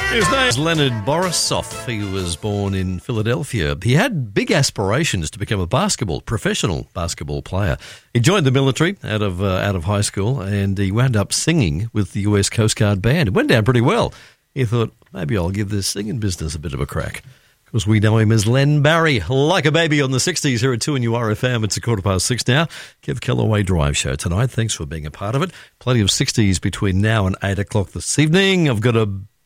His name's Leonard Borisov. He was born in Philadelphia. He had big aspirations to become a professional basketball player. He joined the military out of high school, and he wound up singing with the US Coast Guard Band. It went down pretty well. He thought, maybe I'll give this singing business a bit of a crack. Of course, we know him as Len Barry, like a baby on the 60s here at 2NURFM. It's 6:15 now. Kev Callaway Drive Show tonight. Thanks for being a part of it. Plenty of 60s between now and 8 o'clock this evening. I've got a...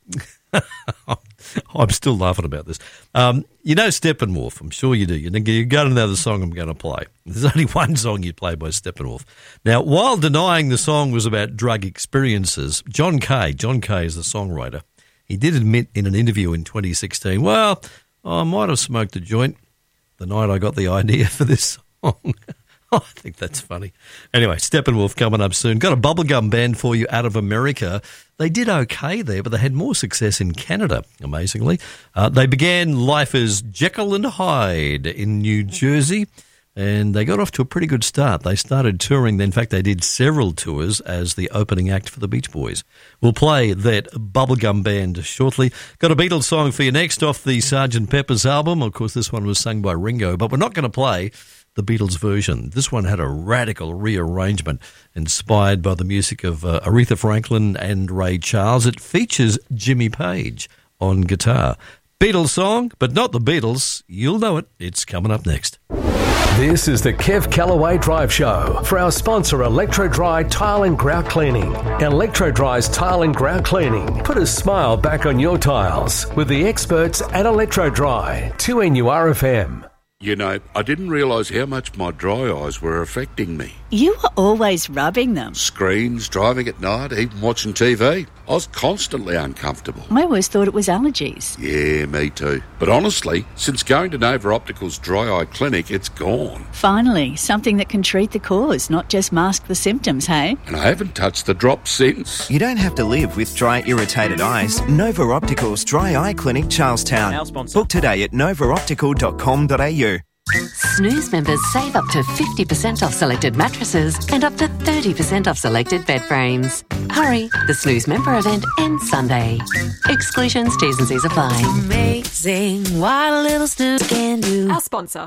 I'm still laughing about this. You know Steppenwolf, I'm sure you do. You got to know the song I'm going to play. There's only one song you'd play by Steppenwolf. Now, while denying the song was about drug experiences, John Kay is the songwriter, he did admit in an interview in 2016, well, I might have smoked a joint the night I got the idea for this song. I think that's funny. Anyway, Steppenwolf coming up soon. Got a bubblegum band for you out of America. They did okay there, but they had more success in Canada, amazingly. They began life as Jekyll and Hyde in New Jersey, and they got off to a pretty good start. They started touring. In fact, they did several tours as the opening act for the Beach Boys. We'll play that bubblegum band shortly. Got a Beatles song for you next off the Sgt. Pepper's album. Of course, this one was sung by Ringo, but we're not going to play the Beatles version. This one had a radical rearrangement inspired by the music of Aretha Franklin and Ray Charles. It features Jimmy Page on guitar. Beatles song, but not the Beatles. You'll know it. It's coming up next. This is the Kev Callaway Drive Show for our sponsor, Electro Dry Tile and Grout Cleaning. Electro Dry's Tile and Grout Cleaning. Put a smile back on your tiles with the experts at Electro Dry. 2NURFM. You know, I didn't realise how much my dry eyes were affecting me. You were always rubbing them. Screens, driving at night, even watching TV. I was constantly uncomfortable. I always thought it was allergies. Yeah, me too. But honestly, since going to Nova Optical's Dry Eye Clinic, it's gone. Finally, something that can treat the cause, not just mask the symptoms, hey? And I haven't touched the drops since. You don't have to live with dry, irritated eyes. Nova Optical's Dry Eye Clinic, Charlestown. Our sponsor. Book today at novaoptical.com.au. Snooze members save up to 50% off selected mattresses and up to 30% off selected bed frames. Hurry, the Snooze member event ends Sunday. Exclusions, T's and C's apply. Amazing what a little snooze can do. Our sponsor.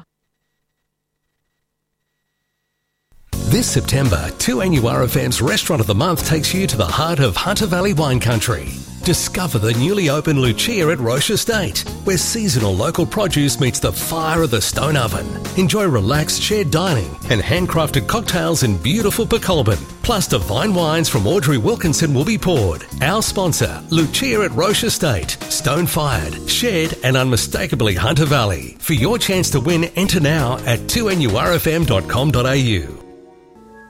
This September, 2NURFM's Restaurant of the Month takes you to the heart of Hunter Valley wine country. Discover the newly opened Lucia at Roche Estate, where seasonal local produce meets the fire of the stone oven. Enjoy relaxed shared dining and handcrafted cocktails in beautiful Pecolbin. Plus divine wines from Audrey Wilkinson will be poured. Our sponsor, Lucia at Roche Estate. Stone-fired, shared and unmistakably Hunter Valley. For your chance to win, enter now at 2NURFM.com.au.